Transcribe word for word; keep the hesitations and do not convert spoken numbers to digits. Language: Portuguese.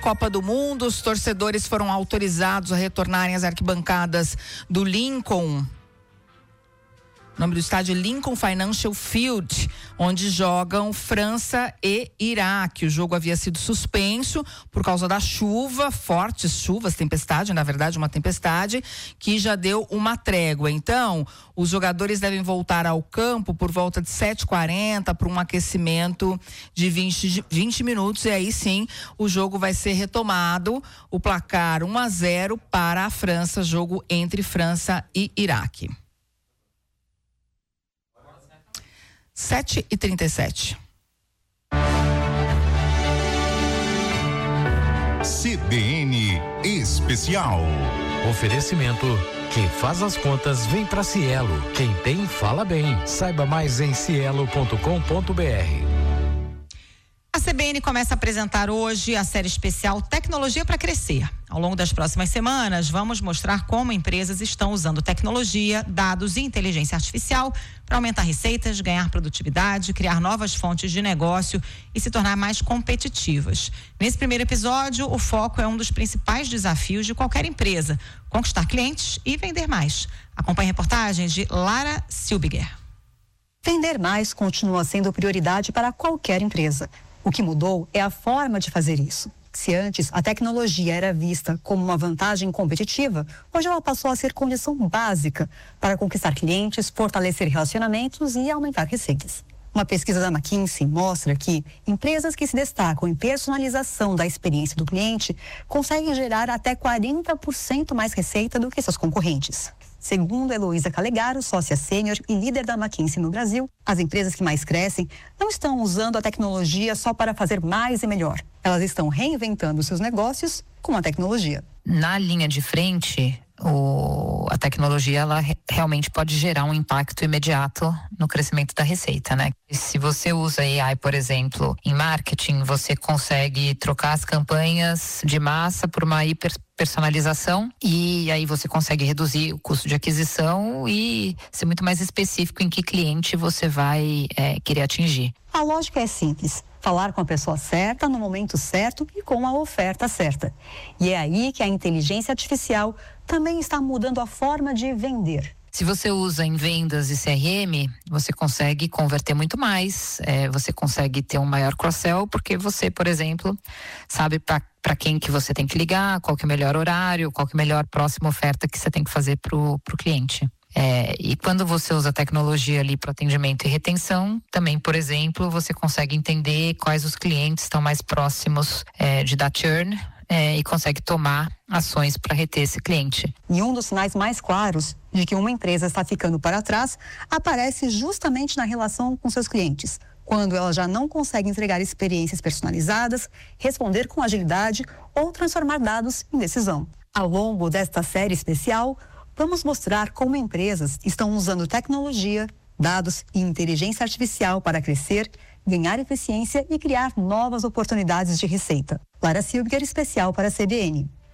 Copa do Mundo, os torcedores foram autorizados a retornarem às arquibancadas do Lincoln. O nome do estádio é Lincoln Financial Field, onde jogam França e Iraque. O jogo havia sido suspenso por causa da chuva, fortes chuvas, tempestade, na verdade uma tempestade, que já deu uma trégua. Então, os jogadores devem voltar ao campo por volta de sete e quarenta para um aquecimento de vinte, vinte minutos, e aí sim o jogo vai ser retomado. O placar um a zero para a França, jogo entre França e Iraque. sete e trinta e sete. C B N Especial. Oferecimento: quem faz as contas vem pra Cielo. Quem tem, fala bem. Saiba mais em cielo ponto com ponto br. A C B N começa a apresentar hoje a série especial Tecnologia para Crescer. Ao longo das próximas semanas, vamos mostrar como empresas estão usando tecnologia, dados e inteligência artificial para aumentar receitas, ganhar produtividade, criar novas fontes de negócio e se tornar mais competitivas. Nesse primeiro episódio, o foco é um dos principais desafios de qualquer empresa: conquistar clientes e vender mais. Acompanhe a reportagem de Lara Silbiger. Vender mais continua sendo prioridade para qualquer empresa. O que mudou é a forma de fazer isso. Se antes a tecnologia era vista como uma vantagem competitiva, hoje ela passou a ser condição básica para conquistar clientes, fortalecer relacionamentos e aumentar receitas. Uma pesquisa da McKinsey mostra que empresas que se destacam em personalização da experiência do cliente conseguem gerar até quarenta por cento mais receita do que seus concorrentes. Segundo Heloísa Calegaro, sócia sênior e líder da McKinsey no Brasil, as empresas que mais crescem não estão usando a tecnologia só para fazer mais e melhor. Elas estão reinventando seus negócios com a tecnologia. Na linha de frente, o, a tecnologia ela re, realmente pode gerar um impacto imediato no crescimento da receita, né? E se você usa A I, por exemplo, em marketing, você consegue trocar as campanhas de massa por uma hiper personalização, e aí você consegue reduzir o custo de aquisição e ser muito mais específico em que cliente você vai é, querer atingir. A lógica é simples: falar com a pessoa certa, no momento certo e com a oferta certa. E é aí que a inteligência artificial também está mudando a forma de vender. Se você usa em vendas e C R M, você consegue converter muito mais, é, você consegue ter um maior cross-sell, porque você, por exemplo, sabe para quem que você tem que ligar, qual que é o melhor horário, qual que é a melhor próxima oferta que você tem que fazer para o cliente. É, e quando você usa tecnologia ali para atendimento e retenção, também, por exemplo, você consegue entender quais os clientes estão mais próximos é, de dar churn, É, e consegue tomar ações para reter esse cliente. E um dos sinais mais claros de que uma empresa está ficando para trás aparece justamente na relação com seus clientes, quando ela já não consegue entregar experiências personalizadas, responder com agilidade ou transformar dados em decisão. Ao longo desta série especial, vamos mostrar como empresas estão usando tecnologia, dados e inteligência artificial para crescer, ganhar eficiência e criar novas oportunidades de receita. Lara Silbiger, especial para a C B N.